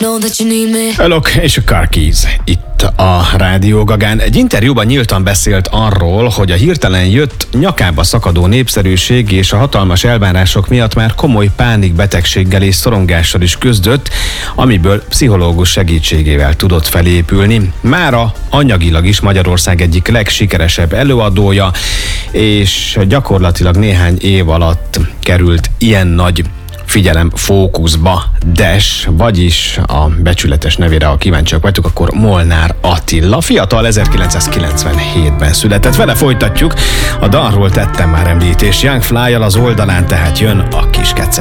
Know that you need me. Alok és a Car Keys itt a Rádió Gagán. Egy interjúban nyíltan beszélt arról, hogy a hirtelen jött nyakába szakadó népszerűség és a hatalmas elvárások miatt már komoly pánikbetegséggel és szorongással is küzdött, amiből pszichológus segítségével tudott felépülni. Mára anyagilag is Magyarország egyik legsikeresebb előadója, és gyakorlatilag néhány év alatt került ilyen nagy figyelem fókuszba. Dash, vagyis a becsületes nevére, ha kíváncsiak vagytok, akkor Molnár Attila. Fiatal, 1997-ben született. Vele folytatjuk. A dalról tettem már említést. Young Fly-jal az oldalán, tehát jön a kis keceg.